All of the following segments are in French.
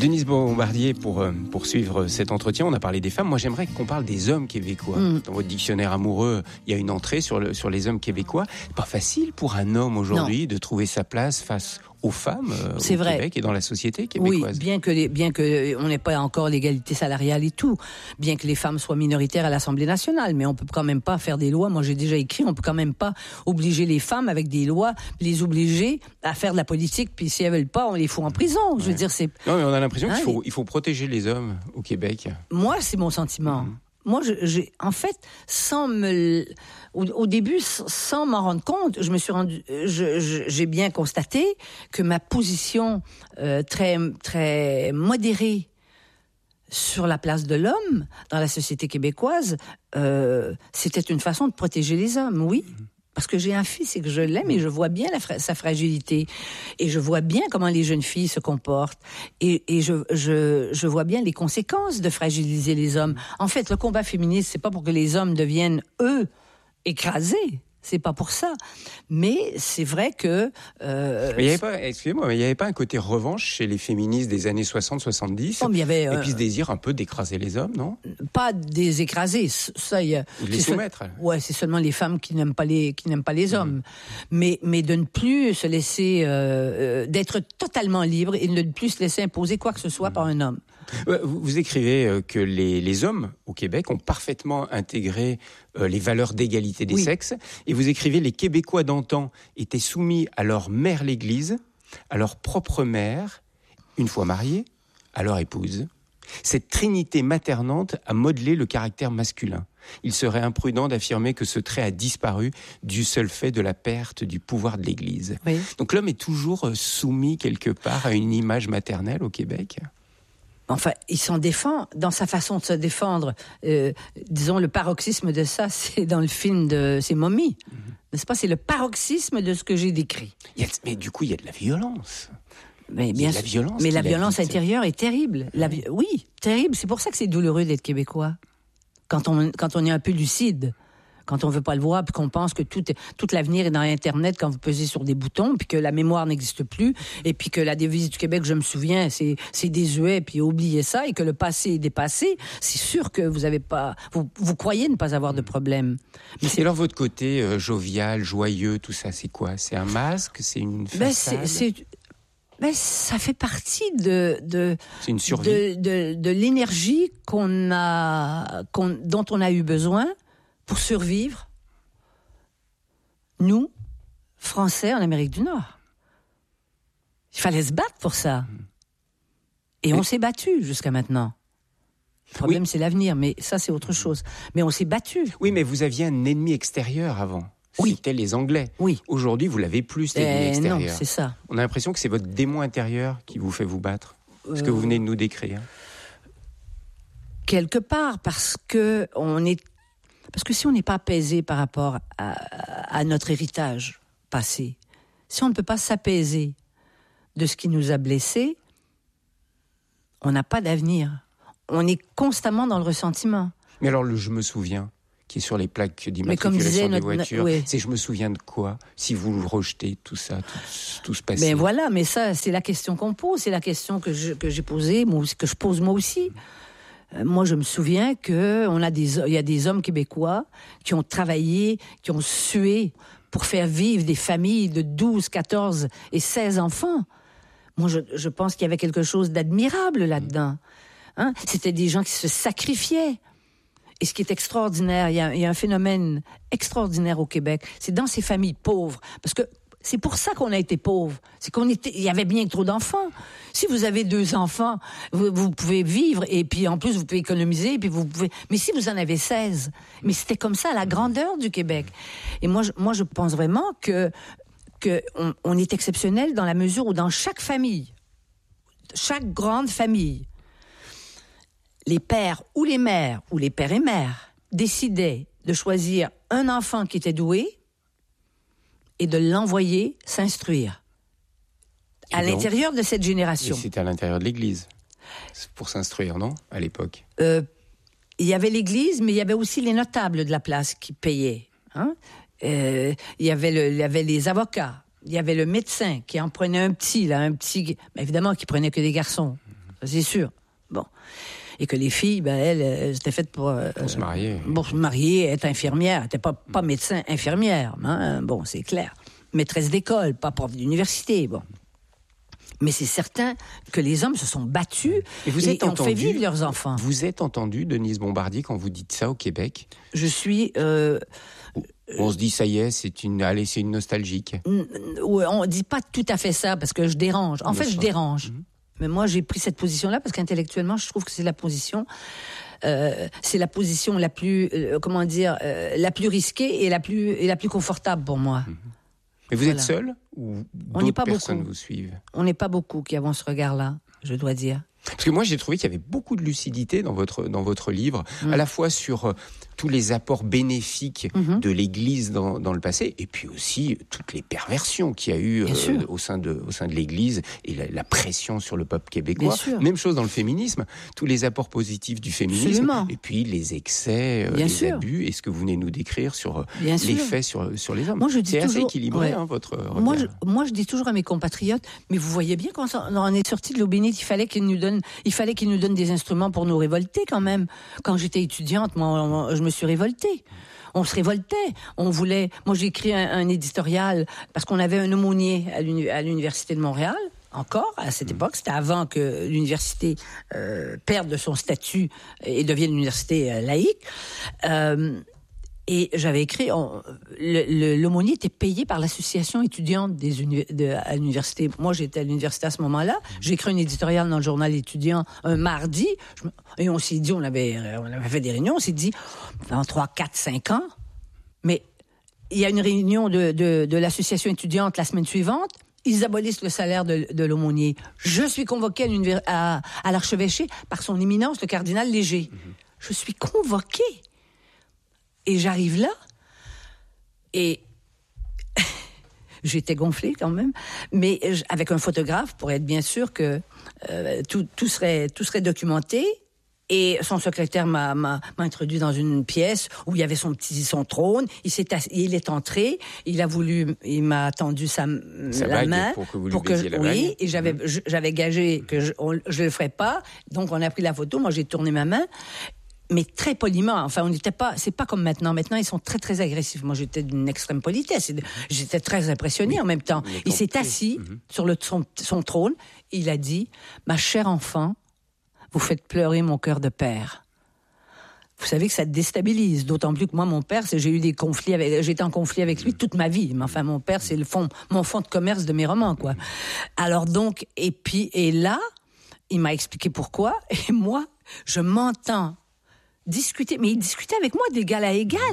Denise Bombardier, pour poursuivre cet entretien, on a parlé des femmes. Moi, j'aimerais qu'on parle des hommes québécois. Dans votre dictionnaire amoureux, il y a une entrée sur les hommes québécois. C'est pas facile pour un homme aujourd'hui de trouver sa place face aux femmes au Québec et dans la société québécoise. Oui, bien que on n'ait pas encore l'égalité salariale et tout, bien que les femmes soient minoritaires à l'Assemblée nationale, mais on peut quand même pas faire des lois. Moi, j'ai déjà écrit, on peut quand même pas obliger les femmes avec des lois, les obliger à faire de la politique, puis si elles veulent pas, on les fout en prison. Je veux dire, c'est. Non, mais on a l'impression qu'il faut protéger les hommes au Québec. Moi, c'est mon sentiment. Moi, j'ai en fait, au début, sans m'en rendre compte, j'ai bien constaté que ma position très très modérée sur la place de l'homme dans la société québécoise, c'était une façon de protéger les hommes, oui. Parce que j'ai un fils et que je l'aime et je vois bien sa fragilité et je vois bien comment les jeunes filles se comportent et je vois bien les conséquences de fragiliser les hommes. En fait, le combat féministe, c'est pas pour que les hommes deviennent eux écrasés. C'est pas pour ça. Mais c'est vrai que... Mais il y avait pas, excusez-moi, mais il n'y avait pas un côté revanche chez les féministes des années 60-70 il y avait, et puis ce désir un peu d'écraser les hommes, non? Pas des écraser, ça y a... Ou de les soumettre. Ouais, c'est seulement les femmes qui n'aiment pas les hommes. Mais de ne plus se laisser... d'être totalement libre et de ne plus se laisser imposer quoi que ce soit par un homme. Vous écrivez que les hommes au Québec ont parfaitement intégré les valeurs d'égalité des sexes. Et vous écrivez, les Québécois d'antan étaient soumis à leur mère l'Église, à leur propre mère, une fois mariés, à leur épouse. Cette trinité maternante a modelé le caractère masculin. Il serait imprudent d'affirmer que ce trait a disparu du seul fait de la perte du pouvoir de l'Église. Oui. Donc l'homme est toujours soumis quelque part à une image maternelle au Québec ? Enfin, il s'en défend dans sa façon de se défendre. Disons, le paroxysme de ça, c'est dans le film c'est Mommy. N'est-ce pas? C'est le paroxysme de ce que j'ai décrit. Mais du coup, il y a de la violence. Mais bien sûr. Mais la violence intérieure est terrible. Oui, terrible. C'est pour ça que c'est douloureux d'être québécois. Quand on est un peu lucide. Quand on veut pas le voir, puis qu'on pense que tout l'avenir est dans Internet quand vous pesez sur des boutons, puis que la mémoire n'existe plus, et puis que la devise du Québec, je me souviens, c'est désuet, puis oubliez ça, et que le passé est dépassé, c'est sûr que vous avez pas, vous croyez ne pas avoir de problème. Mais c'est alors votre côté jovial, joyeux, tout ça, c'est quoi? C'est un masque? C'est une façade? Ça fait partie de c'est une survie. de l'énergie dont on a eu besoin pour survivre, nous, Français en Amérique du Nord. Il fallait se battre pour ça. Et on s'est battu jusqu'à maintenant. Le problème, c'est l'avenir, mais ça, c'est autre chose. Mais on s'est battu. Oui, mais vous aviez un ennemi extérieur avant. Oui. C'était les Anglais. Oui. Aujourd'hui, vous l'avez plus, cet ennemi extérieur. Non, c'est ça. On a l'impression que c'est votre démon intérieur qui vous fait vous battre. Ce que vous venez de nous décrire. Quelque part, parce que si on n'est pas apaisé par rapport à notre héritage passé, si on ne peut pas s'apaiser de ce qui nous a blessés, on n'a pas d'avenir. On est constamment dans le ressentiment. Mais alors, je me souviens, qui est sur les plaques d'immatriculation des voitures, c'est je me souviens de quoi? Si vous le rejetez, tout ça, tout ce passé. Ben voilà, mais ça, c'est la question qu'on pose, c'est la question que j'ai posée, que je pose moi aussi. Moi, je me souviens il y a des hommes québécois qui ont travaillé, qui ont sué pour faire vivre des familles de 12, 14 et 16 enfants. Moi, je pense qu'il y avait quelque chose d'admirable là-dedans. Hein? C'était des gens qui se sacrifiaient. Et ce qui est extraordinaire, il y a un phénomène extraordinaire au Québec, c'est dans ces familles pauvres. Parce que c'est pour ça qu'on a été pauvres. C'est il y avait bien trop d'enfants. Si vous avez 2 enfants, vous pouvez vivre et puis en plus vous pouvez économiser et puis mais si vous en avez 16, mais c'était comme ça à la grandeur du Québec. Et moi je pense vraiment que on est exceptionnel dans la mesure où dans chaque famille, chaque grande famille, les pères ou les mères ou les pères et mères décidaient de choisir un enfant qui était doué et de l'envoyer s'instruire à l'intérieur de cette génération. C'était à l'intérieur de l'Église, pour s'instruire, non, à l'époque? Il y avait l'Église, mais il y avait aussi les notables de la place qui payaient. Hein? Il y avait les avocats, il y avait le médecin qui en prenait un petit, mais évidemment qui prenait que des garçons. c'est sûr. Bon. Et que les filles, elles étaient faites pour se marier. Pour se marier, être infirmière. Elles n'étaient pas médecin, infirmière. Hein? Bon, c'est clair. Maîtresse d'école, pas prof d'université. Bon. Mais c'est certain que les hommes se sont battus et ont fait vivre leurs enfants. Vous êtes entendu, Denise Bombardier, quand vous dites ça au Québec? Je suis... On se dit, ça y est, c'est une nostalgique. On ne dit pas tout à fait ça, parce que je dérange. En fait, je dérange. Mais moi, j'ai pris cette position-là, parce qu'intellectuellement, je trouve que c'est la position... c'est la position la plus... la plus risquée et la plus confortable pour moi. Mais vous êtes seul ou d'autres personnes vous suivent? On n'est pas beaucoup qui avons ce regard-là, je dois dire. Parce que moi, j'ai trouvé qu'il y avait beaucoup de lucidité dans votre livre, à la fois sur tous les apports bénéfiques de l'Église dans le passé, et puis aussi toutes les perversions qu'il y a eu au sein de l'Église et la pression sur le peuple québécois. Même chose dans le féminisme, tous les apports positifs du féminisme, et puis les excès, les abus, et ce que vous venez nous décrire sur l'effet sur les hommes. C'est assez équilibré, votre regard. Moi, je dis toujours à mes compatriotes, mais vous voyez bien quand on est sorti de l'eau bénite, il fallait qu'ils nous donnent des instruments pour nous révolter quand même. Quand j'étais étudiante, moi, je me suis révoltée. On se révoltait. Moi, j'ai écrit un éditorial parce qu'on avait un aumônier à l'Université de Montréal. Encore, à cette époque, c'était avant que l'université perde de son statut et devienne une université laïque. Et j'avais écrit, l'aumônier était payé par l'association étudiante à l'université. Moi, j'étais à l'université à ce moment-là. J'ai écrit un éditorial dans le journal étudiant un mardi. Et on s'est dit, on avait fait des réunions, on s'est dit, dans 3, 4, 5 ans, mais il y a une réunion de l'association étudiante la semaine suivante, ils abolissent le salaire de l'aumônier. Je suis convoquée à l'archevêché par son éminence, le cardinal Léger. Je suis convoquée. Et j'arrive là, et j'étais gonflée quand même, mais avec un photographe pour être bien sûr que tout serait documenté. Et son secrétaire m'a introduit dans une pièce où il y avait son trône. Il est entré. Il m'a tendu la main pour que vous lui baisiez la bague. Oui, et j'avais gagé que je le ferais pas. Donc on a pris la photo. Moi j'ai tourné ma main. Mais très poliment. Enfin, c'est pas comme maintenant. Maintenant, ils sont très, très agressifs. Moi, j'étais d'une extrême politesse. J'étais très impressionnée en même temps. Il s'est assis sur son trône. Et il a dit, ma chère enfant, vous faites pleurer mon cœur de père. Vous savez que ça déstabilise. D'autant plus que moi, mon père, j'ai eu des conflits j'étais en conflit avec lui toute ma vie. Mais enfin, mon père, c'est mon fonds de commerce de mes romans, quoi. Alors donc, et là, il m'a expliqué pourquoi. Et moi, je m'entends discuter, mais il discutait avec moi d'égal à égal.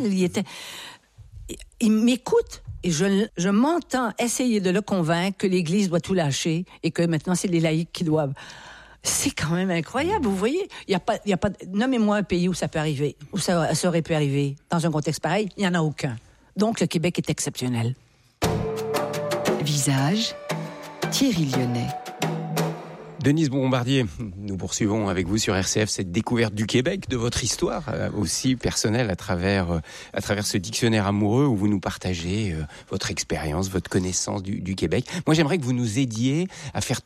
Il m'écoute et je m'entends essayer de le convaincre que l'Église doit tout lâcher et que maintenant c'est les laïcs qui doivent. C'est quand même incroyable, vous voyez. Il y a pas. Nommez-moi un pays où ça peut arriver, où ça aurait pu arriver dans un contexte pareil. Il y en a aucun. Donc le Québec est exceptionnel. Visage, Thierry Lyonnais. Denise Bombardier, nous poursuivons avec vous sur RCF cette découverte du Québec, de votre histoire aussi personnelle à travers ce dictionnaire amoureux où vous nous partagez votre expérience, votre connaissance du Québec. Moi, j'aimerais que vous nous aidiez à faire